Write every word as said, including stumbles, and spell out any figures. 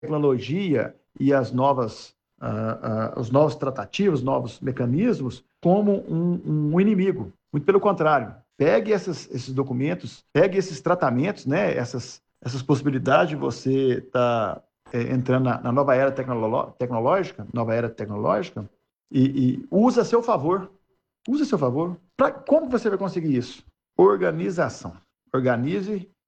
tecnologia e as novas, uh, uh, os novos tratativos, novos mecanismos, como um, um inimigo. Muito pelo contrário. Pegue essas, esses documentos, pegue esses tratamentos, né, essas, essas possibilidades de você estar tá, é, entrando na, na nova era tecnológica, nova era tecnológica, e, e usa a seu favor. Usa a seu favor. Pra, como você vai conseguir isso? Organização. Organize